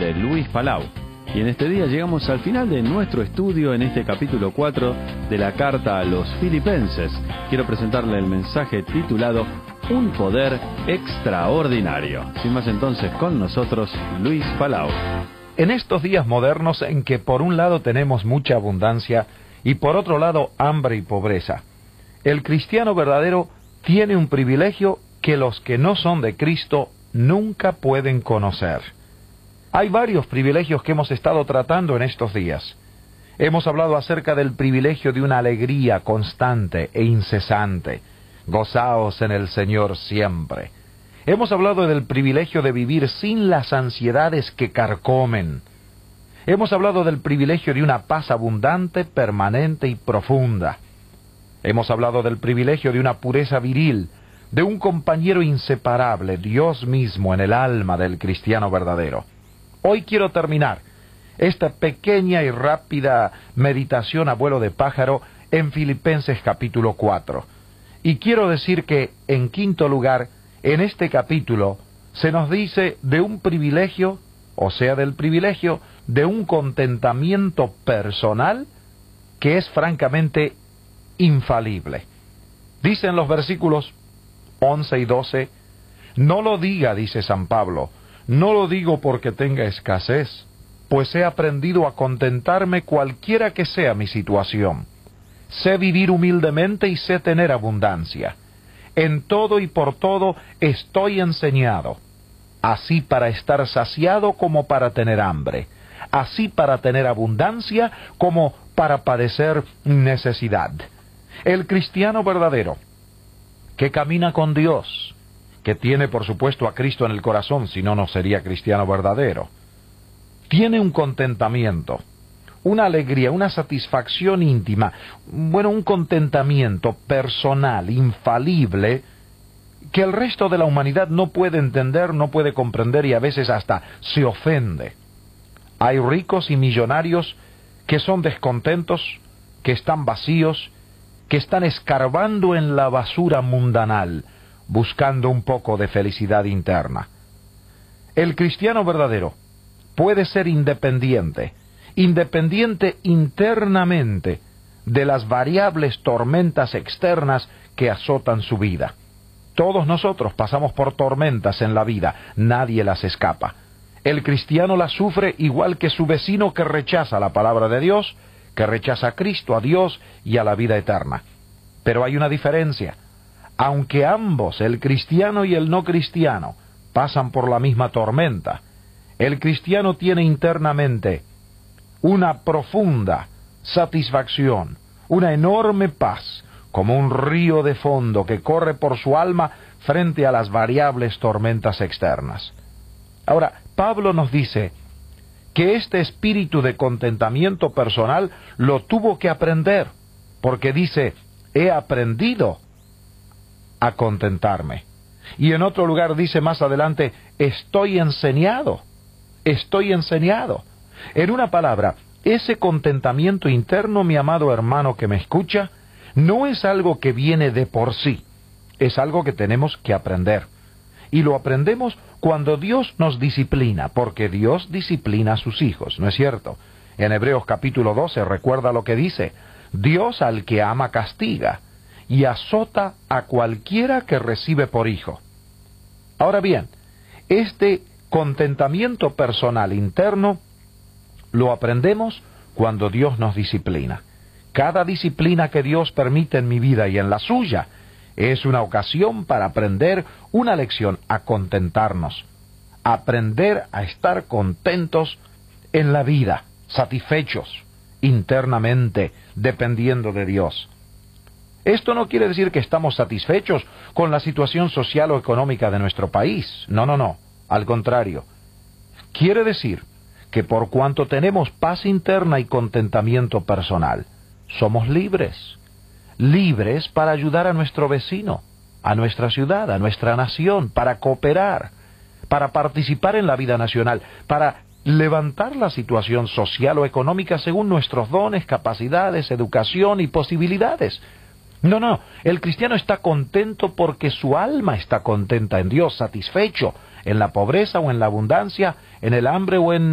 de Luis Palau. Y en este día llegamos al final de nuestro estudio en este capítulo 4 de la carta a los Filipenses. Quiero presentarle el mensaje titulado Un poder extraordinario. Sin más entonces, con nosotros Luis Palau. En estos días modernos en que por un lado tenemos mucha abundancia y por otro lado hambre y pobreza, el cristiano verdadero tiene un privilegio que los que no son de Cristo nunca pueden conocer. Hay varios privilegios que hemos estado tratando en estos días. Hemos hablado acerca del privilegio de una alegría constante e incesante. Gozaos en el Señor siempre. Hemos hablado del privilegio de vivir sin las ansiedades que carcomen. Hemos hablado del privilegio de una paz abundante, permanente y profunda. Hemos hablado del privilegio de una pureza viril, de un compañero inseparable, Dios mismo en el alma del cristiano verdadero. Hoy quiero terminar esta pequeña y rápida meditación a vuelo de pájaro en Filipenses capítulo 4. Y quiero decir que, en quinto lugar, en este capítulo se nos dice de un privilegio, o sea, del privilegio de un contentamiento personal que es francamente infalible. Dicen los versículos 11 y 12, no lo diga, dice San Pablo, no lo digo porque tenga escasez, pues he aprendido a contentarme cualquiera que sea mi situación. Sé vivir humildemente y sé tener abundancia. En todo y por todo estoy enseñado, así para estar saciado como para tener hambre, así para tener abundancia como para padecer necesidad. El cristiano verdadero, que camina con Dios, que tiene por supuesto a Cristo en el corazón, si no, no sería cristiano verdadero, tiene un contentamiento, una alegría, una satisfacción íntima, un contentamiento personal, infalible, que el resto de la humanidad no puede entender, no puede comprender y a veces hasta se ofende. Hay ricos y millonarios que son descontentos, que están vacíos, que están escarbando en la basura mundanal, buscando un poco de felicidad interna. El cristiano verdadero puede ser independiente internamente de las variables tormentas externas que azotan su vida. Todos nosotros pasamos por tormentas en la vida, nadie las escapa. El cristiano las sufre igual que su vecino que rechaza la palabra de Dios, que rechaza a Cristo, a Dios y a la vida eterna. Pero hay una diferencia. Aunque ambos, el cristiano y el no cristiano, pasan por la misma tormenta, el cristiano tiene internamente una profunda satisfacción, una enorme paz, como un río de fondo que corre por su alma frente a las variables tormentas externas. Ahora, Pablo nos dice que este espíritu de contentamiento personal lo tuvo que aprender, porque dice, he aprendido a contentarme. Y en otro lugar dice más adelante, estoy enseñado. En una palabra, ese contentamiento interno, mi amado hermano que me escucha, no es algo que viene de por sí, es algo que tenemos que aprender. Y lo aprendemos cuando Dios nos disciplina, porque Dios disciplina a sus hijos, ¿no es cierto? En Hebreos capítulo 12 recuerda lo que dice, Dios al que ama castiga, y azota a cualquiera que recibe por hijo. Ahora bien, este contentamiento personal interno lo aprendemos cuando Dios nos disciplina. Cada disciplina que Dios permite en mi vida y en la suya es una ocasión para aprender una lección a contentarnos, aprender a estar contentos en la vida, satisfechos internamente, dependiendo de Dios. Esto no quiere decir que estamos satisfechos con la situación social o económica de nuestro país. No. Al contrario. Quiere decir que por cuanto tenemos paz interna y contentamiento personal, somos libres. Libres para ayudar a nuestro vecino, a nuestra ciudad, a nuestra nación, para cooperar, para participar en la vida nacional, para levantar la situación social o económica según nuestros dones, capacidades, educación y posibilidades. No, el cristiano está contento porque su alma está contenta en Dios, satisfecho en la pobreza o en la abundancia, en el hambre o en